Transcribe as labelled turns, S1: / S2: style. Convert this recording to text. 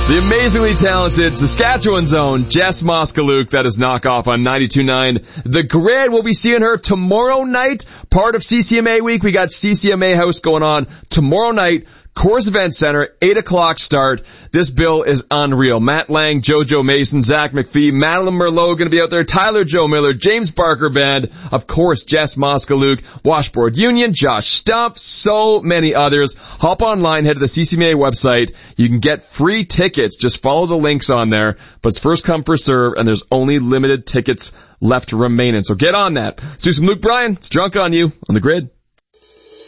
S1: The amazingly talented Saskatchewan's own Jess Moskaluk. That is Knockoff on 92.9. The Grid, we'll be seeing her tomorrow night. Part of CCMA week. We got CCMA House going on tomorrow night. Coors Event Center, 8 o'clock start. This bill is unreal. Matt Lang, JoJo Mason, Zach McPhee, Madeline Merlot going to be out there, Tyler Joe Miller, James Barker Band, of course, Jess Moskaluk, Washboard Union, Josh Stump, so many others. Hop online, head to the CCMA website. You can get free tickets. Just follow the links on there. But it's first come, first serve, and there's only limited tickets left remaining. So get on that. Let's do some Luke Bryan. It's Drunk on You on The Grid.